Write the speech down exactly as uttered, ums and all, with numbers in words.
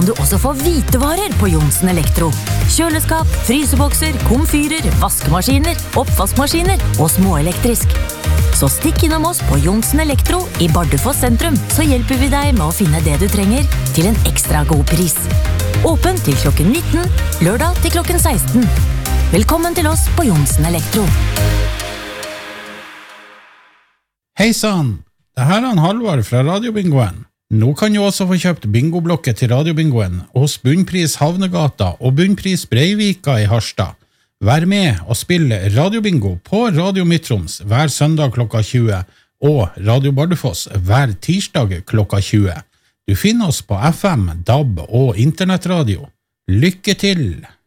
du også få hvitevarer på Johnsen Elektro. Kjøleskap, frysebokser, komfyrer, vaskemaskiner, oppvaskmaskiner og småelektrisk. Så stikk innom oss på Johnsen Elektro i Bardufoss sentrum, så hjelper vi deg med å finne det du trenger til en ekstra god pris. Åpen til klokken nitten, lørdag til klokken seksten. Velkommen til oss på Johnsen Elektro. Hei sann, det her er han Halvard fra Radiobingoen. Nå kan du også få kjøpt bingoblokket til Radiobingoen hos Bunnpris Havnegata og Bunnpris Breivika i Harstad. Vær med og spill Radiobingo på Radio Midtroms hver søndag klokka tjue og Radio Bardufoss hver tirsdag klokka tjue. Du finner oss på F M, D A B og internettradio. Lykke til!